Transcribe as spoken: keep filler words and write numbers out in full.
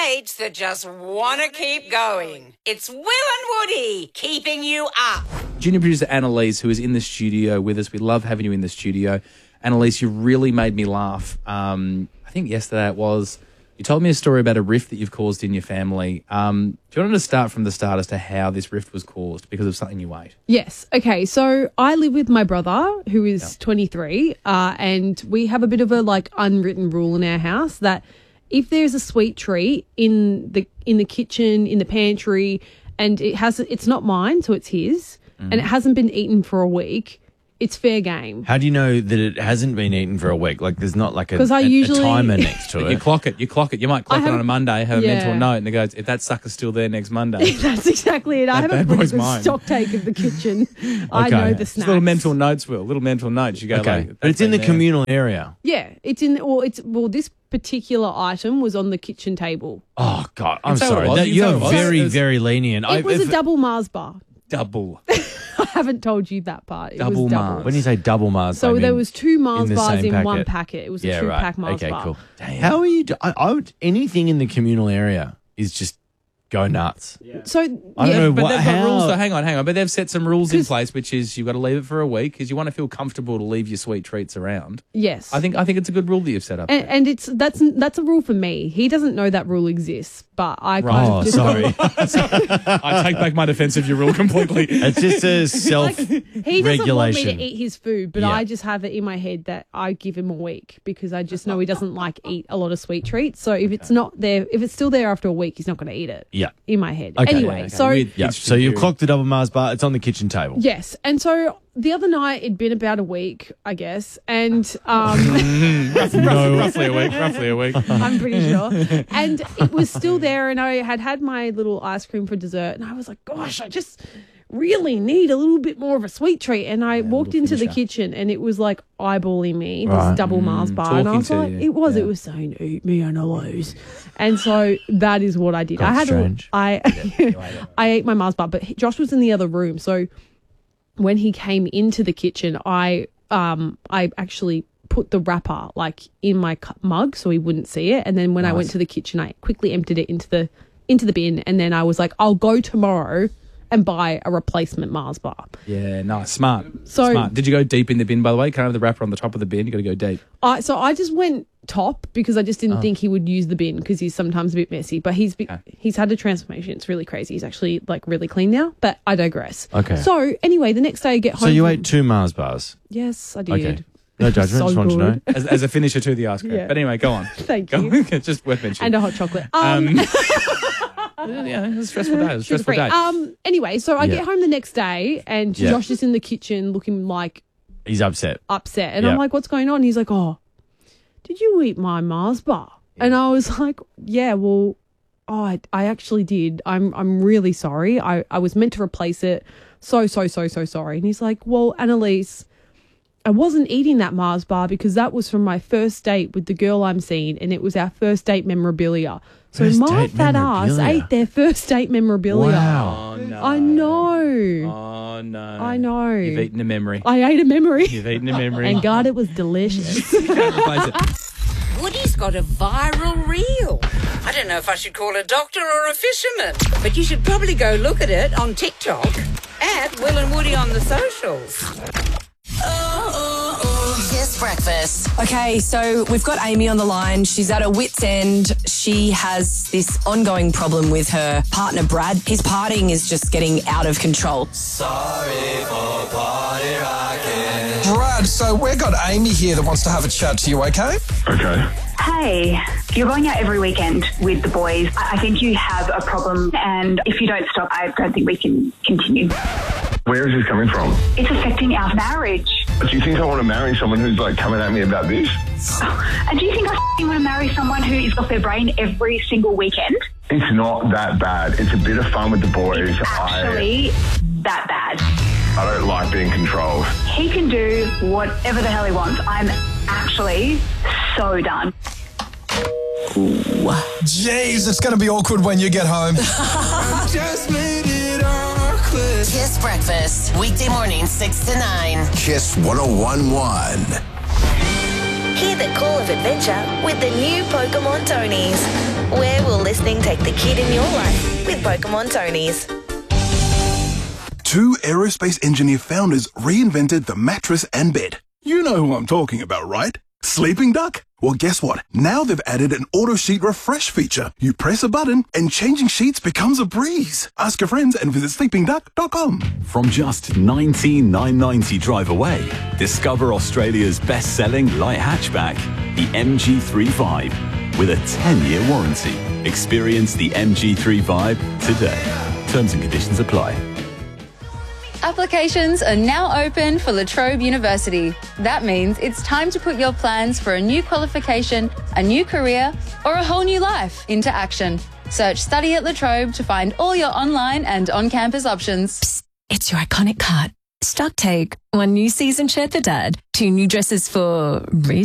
mates that just want to keep going. It's Will and Woody keeping you up. Junior producer Annalise, who is in the studio with us. We love having you in the studio. Annalise, you really made me laugh. Um, I think yesterday it was. You told me a story about a rift that you've caused in your family. Um, do you want to start from the start as to how this rift was caused because of something you ate? Yes. Okay. So I live with my brother, who is yep. twenty-three, uh, and we have a bit of a like unwritten rule in our house that if there's a sweet treat in the in the kitchen, in the pantry, and it has it's not mine, so it's his, mm. and it hasn't been eaten for a week, it's fair game. How do you know that it hasn't been eaten for a week? Like, there's not like a, I a, usually, a timer next to it. You clock it. You clock it. You might clock have, it on a Monday, have yeah. a mental note, and it goes, if that sucker's still there next Monday. That's exactly it. I have a pretty good stock take of the kitchen. I okay. know the Just snacks. little mental notes, Will. Little mental notes. You go okay. like, but it's in the there. communal area. Yeah, it's in. Well, it's well. This particular item was on the kitchen table. Oh God, I'm so sorry. it was. That, You you're so it was. very, It was- very lenient. It I, was if- a double Mars bar. Double. I haven't told you that part. It Double was double. Mars. When you say double Mars, So I mean there was two Mars in the bars same in packet. one packet. It was a yeah, two-pack right. Mars okay, bar. cool. How are you? Do- I, I would anything in the communal area is just go nuts. Yeah. So I don't yeah, know But what, they've how, got rules. So hang on, hang on. But they've set some rules in place, which is you've got to leave it for a week because you want to feel comfortable to leave your sweet treats around. yes, I think I think it's a good rule that you've set up. and, and it's that's that's a rule for me. He doesn't know that rule exists, but I kind Oh, of just sorry. I take back my defence of your rule completely. It's just a self He doesn't want me to regulation. eat his food, but Yeah. I just have it in my head that I give him a week because I just know he doesn't like eat a lot of sweet treats. So if it's not there, if it's still there after a week, he's not going to eat it. Yeah. In my head. Okay. Anyway, Okay, so weird. Yeah. So you've clocked the double Mars bar. It's on the kitchen table. yes, and so the other night it'd been about a week, I guess, and um, no, roughly a week. Roughly a week. I'm pretty sure, and it was still there, and I had had my little ice cream for dessert, and I was like, gosh, I just really need a little bit more of a sweet treat. And I walked into the finisher. kitchen, and it was like eyeballing me, this Right. double Mars bar, and I talking was to like, you. it was, Yeah. it was saying, eat me and I lose. And so that is what I did. I That's had, strange. a, I, I ate my Mars bar, but he- Josh was in the other room, so when he came into the kitchen, I, um, I actually put the wrapper like in my cu- mug so he wouldn't see it, and then when I went to the kitchen, I quickly emptied it into the into the bin, and then I was like, I'll go tomorrow and buy a replacement Mars bar. Yeah, nice, smart. So- smart. Did you go deep in the bin, by the way? Can't have the wrapper on the top of the bin. You got to go deep. I so I just went top because I just Oh. didn't think he would use the bin because he's sometimes a bit messy. But he's be, he's had a transformation. It's really crazy. He's actually like really clean now. But I digress. Okay. So anyway, the next day I get home. So you from- ate two Mars bars. Yes, I did. Okay. No judgment. So just want to know. good. As, as a finisher to the ice cream. Yeah. But anyway, go on. Thank Go you. on. It's just worth mentioning. And a hot chocolate. Um, Um, yeah, it was a stressful day. It was a stressful sugar-free. day. Um. Anyway, so I Yeah. get home the next day, and Yeah. Josh is in the kitchen looking like He's upset. upset, and Yeah. I'm like, "What's going on?" He's like, "Oh, did you eat my Mars bar?" And I was like, "Yeah, well, oh, I, I actually did. I'm I'm really sorry. I I was meant to replace it. So so so so sorry." And he's like, "Well, Annalise, I wasn't eating that Mars bar because that was from my first date with the girl I'm seeing, and it was our first date memorabilia. So First my date fat ass memorabilia? ate their first date memorabilia. Wow. Oh, no. I know. Oh, no. I know. You've eaten a memory. I ate a memory. You've eaten a memory. And God, it was delicious. Replace it. Woody's got a viral reel. I don't know if I should call a doctor or a fisherman, but you should probably go look at it on TikTok at Will and Woody on the socials. Kiss Breakfast. Okay, so we've got Amy on the line. She's at her wit's end. She has this ongoing problem with her partner, Brad. His partying is just getting out of control. Brad, so we've got Amy here that wants to have a chat to you, okay? Okay. Hey, you're going out every weekend with the boys. I I think you have a problem, and if you don't stop, I don't think we can continue. Where is this coming from? It's affecting our marriage. Do you think I want to marry someone who's like coming at me about this? And do you think I f***ing want to marry someone who is off their brain every single weekend? It's not that bad. It's a bit of fun with the boys. Actually, that bad. I, I don't like being controlled. He can do whatever the hell he wants. I'm actually so done. Jeez, it's going to be awkward when you get home. Kiss Breakfast. Weekday morning, six to nine. Kiss one oh one one. Hear the call of adventure with the new Pokemon Tonys. Where will listening take the kid in your life with Pokemon Tonys? Two aerospace engineer founders reinvented the mattress and bed. You know who I'm talking about, right? Sleeping Duck? Well, guess what? Now they've added an auto sheet refresh feature. You press a button and changing sheets becomes a breeze. Ask your friends and visit sleeping duck dot com. From just nineteen thousand nine hundred ninety drive away, discover Australia's best-selling light hatchback, the M G three Vibe, with a ten-year warranty. Experience the M G three Vibe today. Terms and conditions apply. Applications are now open for La Trobe University. That means it's time to put your plans for a new qualification, a new career, or a whole new life into action. Search Study at La Trobe to find all your online and on-campus options. Psst, it's your iconic cart. Stock take. One new season shirt for Dad. Two new dresses for...